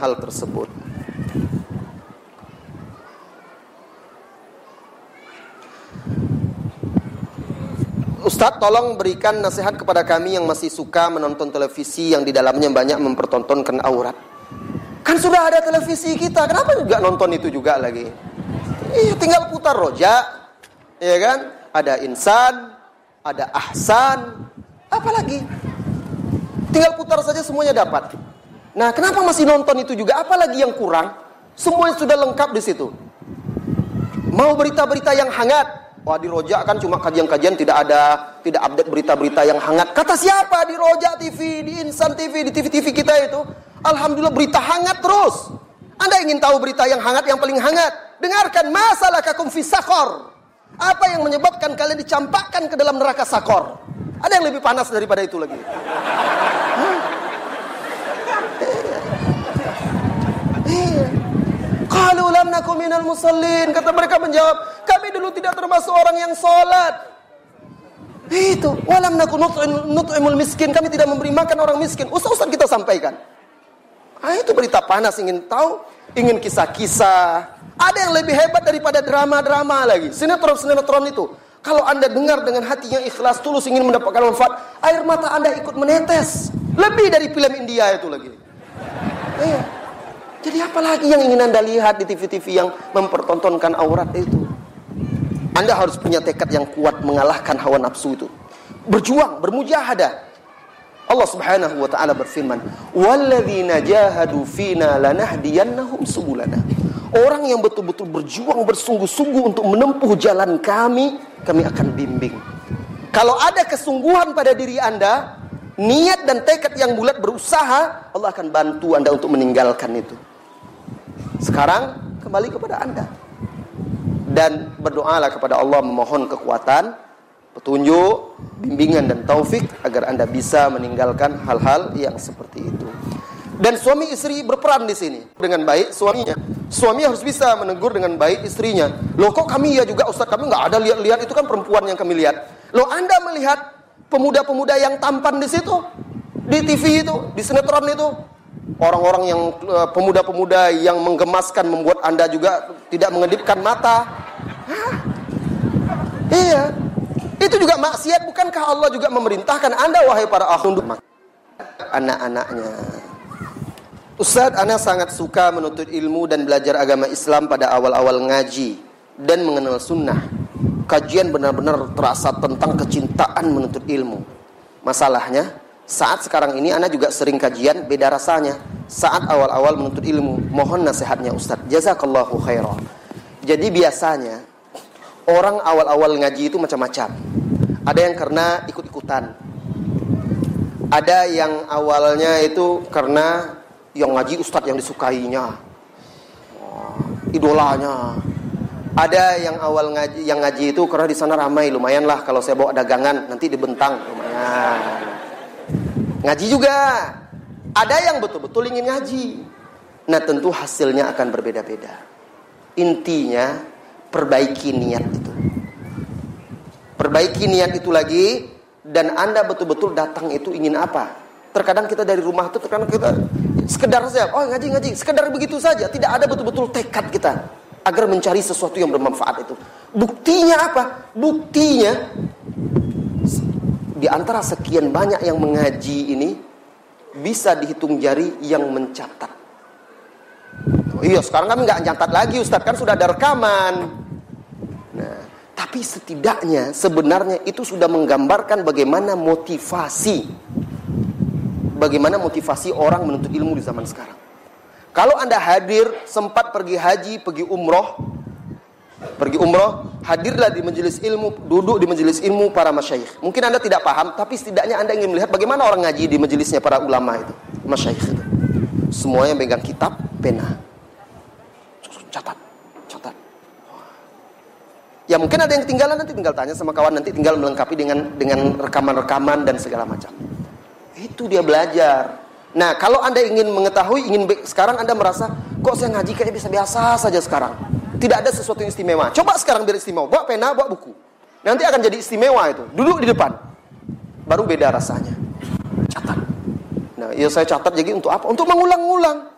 hal tersebut. Ustadz, tolong berikan nasihat kepada kami yang masih suka menonton televisi yang di dalamnya banyak mempertontonkan aurat. Kan sudah ada televisi kita, kenapa juga nonton itu juga lagi? Tinggal putar roja, ya kan? Ada Insan, ada Ahsan, apa lagi? Tinggal putar saja semuanya dapat. Nah, kenapa masih nonton itu juga? Apalagi yang kurang? Semuanya sudah lengkap di situ. Mau berita-berita yang hangat? Wah, di Roja kan cuma kajian-kajian, tidak update berita-berita yang hangat. Kata siapa? Di Roja TV, di Insan TV, di TV-TV kita itu. Alhamdulillah berita hangat terus. Anda ingin tahu berita yang hangat, yang paling hangat? Dengarkan masalah kakum fi sakor. Apa yang menyebabkan kalian dicampakkan ke dalam neraka sakor? Ada yang lebih panas daripada itu lagi? Qalu lam nakum minal musallin. Kata mereka menjawab, kami dulu tidak termasuk orang yang sholat. Itu, walam nakum nut'imul miskin. Kami tidak memberi makan orang miskin. Ustaz kita sampaikan. Itu berita panas, ingin tahu, ingin kisah-kisah. Ada yang lebih hebat daripada drama-drama lagi. Sinetron itu. Kalau Anda dengar dengan hati yang ikhlas, tulus ingin mendapatkan manfaat, air mata Anda ikut menetes. Lebih dari film India itu lagi. Jadi apa lagi yang ingin Anda lihat di TV-TV yang mempertontonkan aurat itu? Anda harus punya tekad yang kuat mengalahkan hawa nafsu itu. Berjuang, bermujahadah. Allah Subhanahu wa taala berfirman, "Walladzina jahadu fina lanahdiyannahum subulana." Orang yang betul-betul berjuang bersungguh-sungguh untuk menempuh jalan kami akan bimbing. Kalau ada kesungguhan pada diri Anda, niat dan tekad yang bulat berusaha, Allah akan bantu Anda untuk meninggalkan itu. Sekarang kembali kepada Anda dan berdoalah kepada Allah, memohon kekuatan, petunjuk, bimbingan dan taufik agar Anda bisa meninggalkan hal-hal yang seperti itu. Dan suami istri berperan di sini dengan baik suaminya. Suami harus bisa menegur dengan baik istrinya. Loh, kok kami ya juga Ustaz, kami nggak ada lihat-lihat, itu kan perempuan yang kami lihat. Loh, Anda melihat pemuda-pemuda yang tampan di situ, di TV itu, di sinetron itu, orang-orang yang pemuda-pemuda yang menggemaskan, membuat Anda juga tidak mengedipkan mata. Iya, itu juga maksiat. Bukankah Allah juga memerintahkan Anda, wahai para akhwat, anak-anaknya? Ustaz, Ana sangat suka menuntut ilmu dan belajar agama Islam pada awal-awal ngaji dan mengenal sunnah. Kajian benar-benar terasa tentang kecintaan menuntut ilmu. Masalahnya, saat sekarang ini Ana juga sering kajian, beda rasanya. Saat awal-awal menuntut ilmu, mohon nasihatnya Ustaz. Jazakallahu khairan. Jadi biasanya orang awal-awal ngaji itu macam-macam. Ada yang karena ikut-ikutan. Ada yang awalnya itu karena yang ngaji Ustaz yang disukainya, idolanya. Ada yang awal ngaji itu karena di sana ramai, lumayan lah kalau saya bawa dagangan nanti dibentang, lumayan. Ngaji juga. Ada yang betul-betul ingin ngaji. Nah, tentu hasilnya akan berbeda-beda. Intinya perbaiki niat itu. Perbaiki niat itu lagi, dan Anda betul-betul datang itu ingin apa? Terkadang kita dari rumah itu, terkadang kita sekedar saja, oh ngaji, sekedar begitu saja. Tidak ada betul-betul tekad kita agar mencari sesuatu yang bermanfaat itu. Buktinya apa? Buktinya di antara sekian banyak yang mengaji ini, bisa dihitung jari yang mencatat. Oh iya, sekarang kami nggak mencatat lagi Ustaz, kan sudah ada rekaman. Nah, tapi setidaknya sebenarnya itu sudah menggambarkan bagaimana motivasi orang menuntut ilmu di zaman sekarang. Kalau Anda hadir, sempat pergi haji, pergi umroh, hadirlah di majelis ilmu, duduk di majelis ilmu para masyayikh. Mungkin Anda tidak paham, tapi setidaknya Anda ingin melihat bagaimana orang ngaji di majelisnya para ulama itu, masyayikh itu. Semuanya pegang kitab, pena. Catat. Ya mungkin ada yang ketinggalan, nanti tinggal tanya sama kawan, nanti tinggal melengkapi dengan rekaman-rekaman dan segala macam. Itu dia belajar. Nah, kalau Anda ingin mengetahui, sekarang Anda merasa, kok saya ngaji kayak biasa-biasa saja sekarang. Tidak ada sesuatu yang istimewa. Coba sekarang biar istimewa. Bawa pena, bawa buku. Nanti akan jadi istimewa itu. Duduk di depan. Baru beda rasanya. Catat. Nah, ya saya catat jadi untuk apa? Untuk mengulang-ulang.